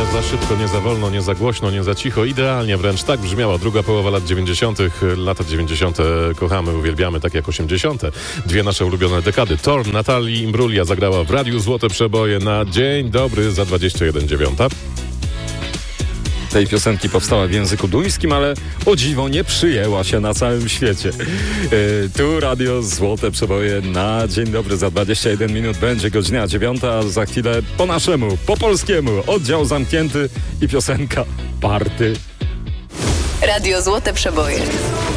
za szybko, nie za wolno, nie za głośno, nie za cicho. Idealnie wręcz tak brzmiała druga połowa lat 90. Lata 90. kochamy, uwielbiamy, tak jak 80. Dwie nasze ulubione dekady. Torn Natalii Imbruglia zagrała w Radiu Złote Przeboje na Dzień Dobry za 21:09. Tej piosenki powstała w języku duńskim, ale o dziwo nie przyjęła się na całym świecie. Tu Radio Złote Przeboje na Dzień Dobry za 21 minut. Będzie godzina 9, a za chwilę po naszemu, po polskiemu. Oddział zamknięty i piosenka Party. Radio Złote Przeboje.